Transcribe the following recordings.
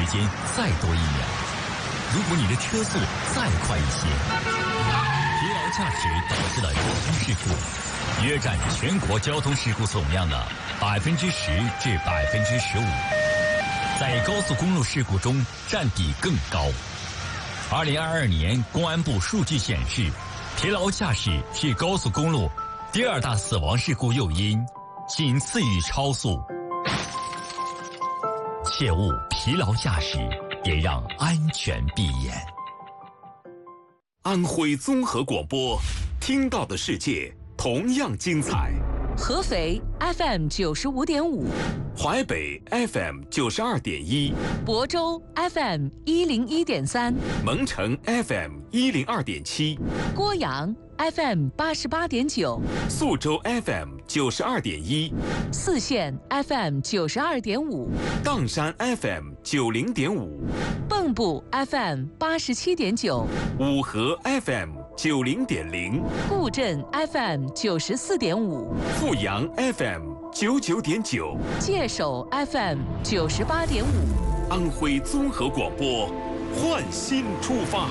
间再多1秒，如果你的车速再快一些，疲劳驾驶导致的交通事故约占全国交通事故总量的10%至15%，在高速公路事故中占比更高。2022年公安部数据显示，疲劳驾驶是高速公路第2大死亡事故诱因，仅次于超速。切勿疲劳驾驶，别让安全闭眼。 安徽综合广播，听到的世界同样精彩。 合肥 FM 95.5， 淮北 FM 92.1， 亳州 FM 101.3， 蒙城 FM 102.7， 郭阳 FM 88.9， 宿州 FM 92.1， 泗县 FM 92.5， 砀山 FM 90.5， 蚌埠 FM 87.9， 五河 FM 90.0， 固镇 FM 94.5， 阜阳 FM 99.9， 界首 FM 98.5。 安徽综合广播，换新出发。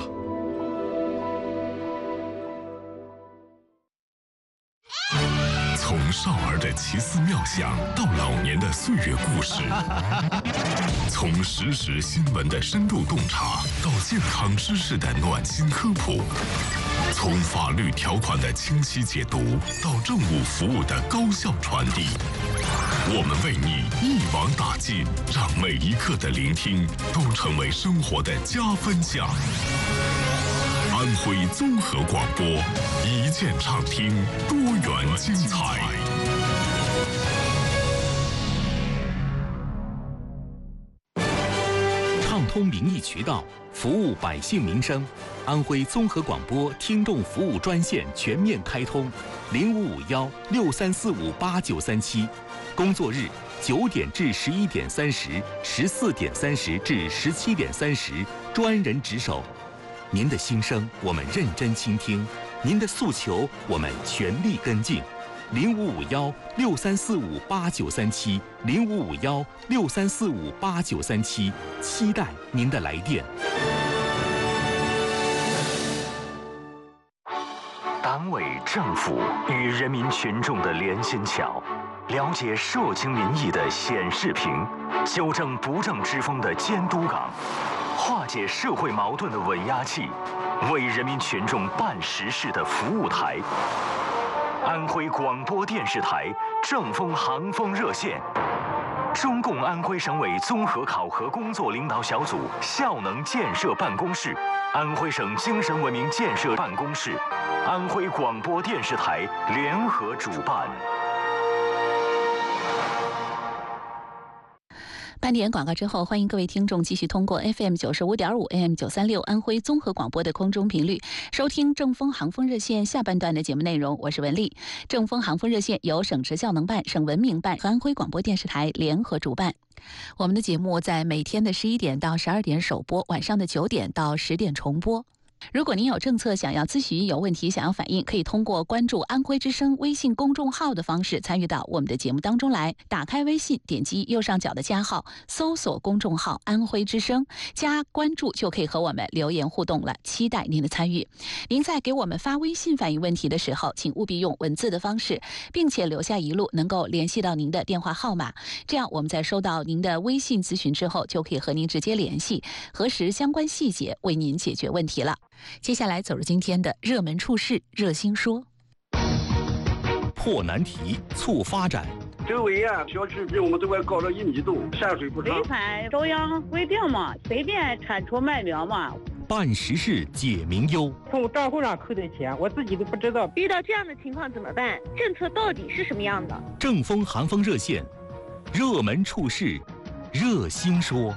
从少儿的奇思妙想到老年的岁月故事，从实时新闻的深度洞察到健康知识的暖心科普，从法律条款的清晰解读到政务服务的高效传递，我们为你一网打尽，让每一刻的聆听都成为生活的加分项。安徽综合广播，一键畅听，多元精彩。 畅通民意渠道，服务百姓民生。安徽综合广播听众服务专线全面开通，0551-63458937，工作日9点至11点30、14点30至17点30，专人值守。您的心声我们认真倾听，您的诉求我们全力跟进。0551-63458937 0551-63458937，期待您的来电。 党委政府与人民群众的连心桥，了解社情民意的显示屏，纠正不正之风的监督岗，化解社会矛盾的稳压器，为人民群众办实事的服务台。安徽广播电视台正风航风热线，中共安徽省委综合考核工作领导小组效能建设办公室，安徽省精神文明建设办公室，安徽广播电视台联合主办。 半点广告之后，欢迎各位听众继续通过 FM 95.5 AM 936安徽综合广播的空中频率收听正风航风热线下半段的节目内容。我是文丽。正风航风热线由省直效能办、省文明办和安徽广播电视台联合主办。我们的节目在每天的11点到12点首播，晚上的9点到10点重播。如果您有政策想要咨询、有问题想要反映，可以通过关注安徽之声微信公众号的方式参与到我们的节目当中来。打开微信，点击右上角的加号，搜索公众号安徽之声，加关注就可以和我们留言互动了，期待您的参与。您在给我们发微信反映问题的时候，请务必用文字的方式，并且留下一路能够联系到您的电话号码，这样我们在收到您的微信咨询之后，就可以和您直接联系，核实相关细节，为您解决问题了。接下来走入今天的热门处事热心说。 破难题，促发展。 周围小区比我们这块高了1米多，山水不长。 违反中央规定嘛，随便铲除卖苗嘛。 办实事解民忧。 从账户上扣的钱，我自己都不知道。 遇到这样的情况怎么办？政策到底是什么样的？ 正风航风热线，热门处事热心说。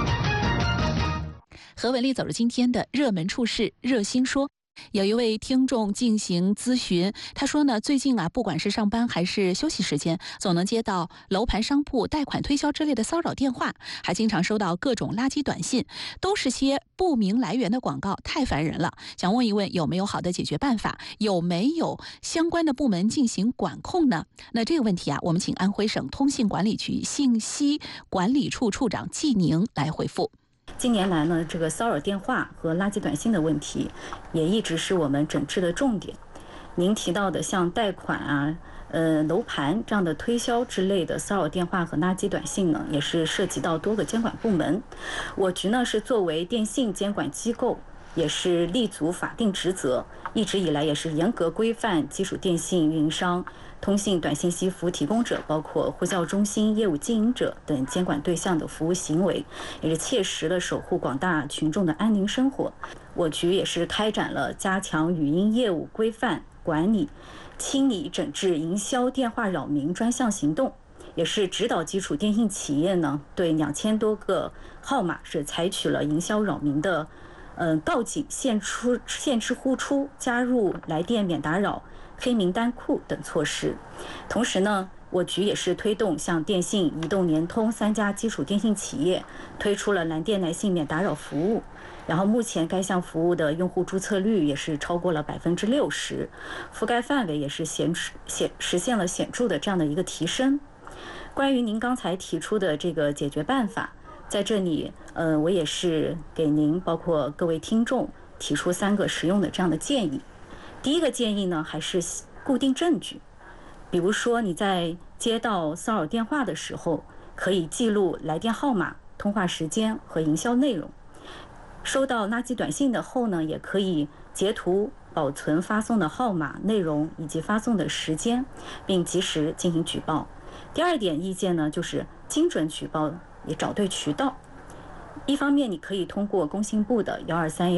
何文丽走入今天的热门处事热心说。有一位听众进行咨询，他说呢，最近不管是上班还是休息时间，总能接到楼盘商铺、贷款推销之类的骚扰电话，还经常收到各种垃圾短信，都是些不明来源的广告，太烦人了。想问一问有没有好的解决办法，有没有相关的部门进行管控呢？那这个问题我们请安徽省通信管理局信息管理处处长季宁来回复。 近年来呢，这个骚扰电话和垃圾短信的问题，也一直是我们整治的重点。您提到的像贷款啊、楼盘这样的推销之类的骚扰电话和垃圾短信呢，也是涉及到多个监管部门。我局呢是作为电信监管机构，也是立足法定职责，一直以来也是严格规范基础电信运营商、通信短信息服务提供者，包括呼叫中心业务经营者等监管对象的服务行为，也是切实的守护广大群众的安宁生活。我局也是开展了加强语音业务规范管理、清理整治营销电话扰民专项行动，也是指导基础电信企业呢对2000多个号码是采取了营销扰民的告警、限制呼出、加入来电免打扰黑名单库等措施。同时呢，我局也是推动向电信、移动、联通3家基础电信企业推出了蓝电来信免打扰服务。然后目前该项服务的用户注册率也是超过了60%，覆盖范围也是实现了显著的这样的一个提升。关于您刚才提出的这个解决办法，在这里我也是给您包括各位听众提出3个实用的这样的建议。第一个建议呢，还是固定证据，比如说你在接到骚扰电话的时候，可以记录来电号码、通话时间和营销内容。收到垃圾短信的后呢，也可以截图保存发送的号码、内容以及发送的时间，并及时进行举报。第二点意见呢，就是精准举报，也找对渠道。一方面，你可以通过工信部的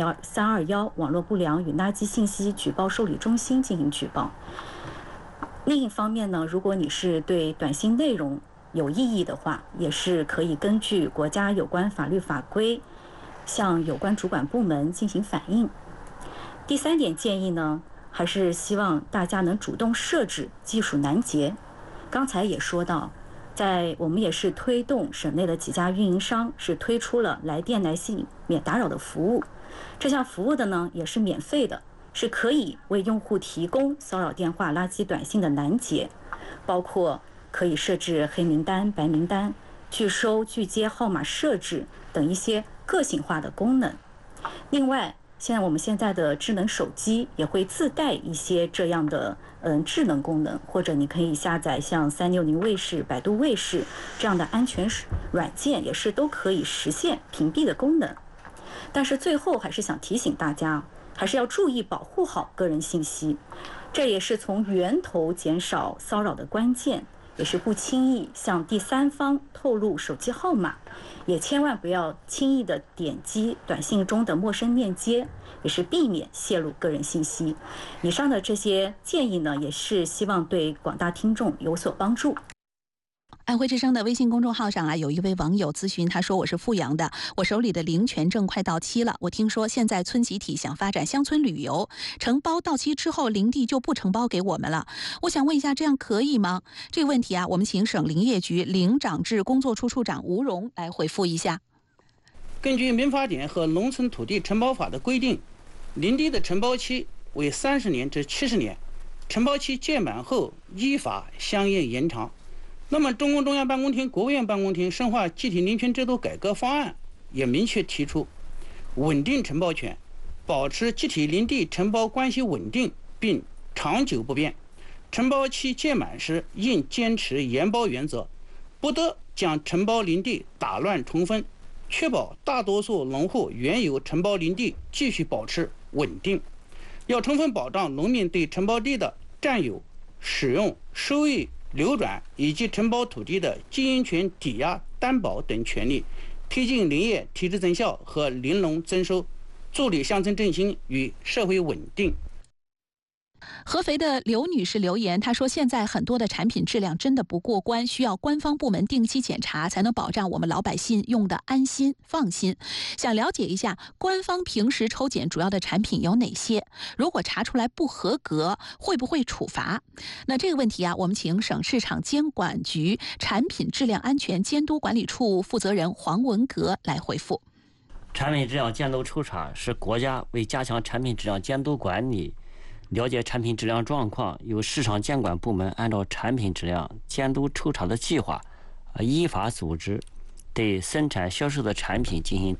1231321网络不良与垃圾信息举报受理中心进行举报。另一方面呢，如果你是对短信内容有异议的话，也是可以根据国家有关法律法规向有关主管部门进行反映。第3点建议呢，还是希望大家能主动设置技术拦截。刚才也说到，我们也是推动省内的几家运营商是推出了来电来信免打扰的服务。这项服务的呢也是免费的，是可以为用户提供骚扰电话、垃圾短信的拦截，包括可以设置黑名单、白名单、拒收、拒接号码设置等一些个性化的功能。另外，我们现在的智能手机也会自带一些这样的智能功能，或者你可以下载像360卫士、百度卫士这样的安全软件，也是都可以实现屏蔽的功能。但是最后还是想提醒大家，还是要注意保护好个人信息，这也是从源头减少骚扰的关键。也是不轻易向第三方透露手机号码，也千万不要轻易的点击短信中的陌生链接，也是避免泄露个人信息。以上的这些建议呢，也是希望对广大听众有所帮助。 安徽之声的微信公众号上有一位网友咨询，他说：我是阜阳的，我手里的林权证快到期了，我听说现在村集体想发展乡村旅游，承包到期之后林地就不承包给我们了，我想问一下，这样可以吗？这个问题我们请省林业局林长制工作处处长吴荣来回复一下。 根据民法典和农村土地承包法的规定，林地的承包期为30年至70年，承包期届满后依法相应延长。那么中共中央办公厅、国务院办公厅深化集体林权制度改革方案也明确提出，稳定承包权，保持集体林地承包关系稳定并长久不变。承包期届满时，应坚持严包原则，不得将承包林地打乱重分，确保大多数农户原有承包林地继续保持稳定。要充分保障农民对承包地的占有、使用、收益、流转以及承包土地的经营权抵押、担保等权利，推进林业提质增效和林农增收，助力乡村振兴与社会稳定。 合肥的刘女士留言，她说现在很多的产品质量真的不过关，需要官方部门定期检查，才能保障我们老百姓用的安心放心。想了解一下官方平时抽检主要的产品有哪些，如果查出来不合格会不会处罚？那这个问题我们请省市场监管局产品质量安全监督管理处负责人黄文革来回复。 产品质量监督抽查是国家为加强产品质量监督管理，了解产品质量状况，由市场监管部门按照产品质量监督抽查的计划，依法组织对生产销售的产品进行